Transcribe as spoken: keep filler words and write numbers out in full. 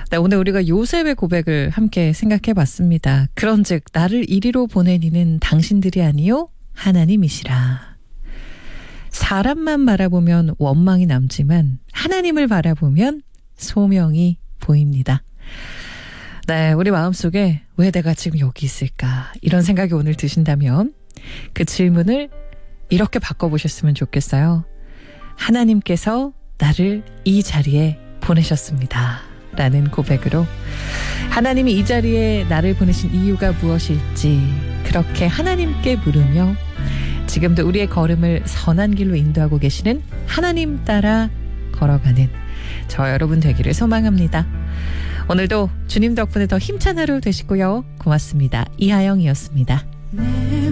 네, 오늘 우리가 요셉의 고백을 함께 생각해 봤습니다. 그런즉 나를 이리로 보낸 이는 당신들이 아니요 하나님이시라. 사람만 바라보면 원망이 남지만 하나님을 바라보면 소명이 보입니다. 네, 우리 마음속에 왜 내가 지금 여기 있을까 이런 생각이 오늘 드신다면 그 질문을 이렇게 바꿔보셨으면 좋겠어요. 하나님께서 나를 이 자리에 보내셨습니다. 라는 고백으로 하나님이 이 자리에 나를 보내신 이유가 무엇일지 그렇게 하나님께 물으며 지금도 우리의 걸음을 선한 길로 인도하고 계시는 하나님 따라 걸어가는 저 여러분 되기를 소망합니다. 오늘도 주님 덕분에 더 힘찬 하루 되시고요. 고맙습니다. 이하영이었습니다.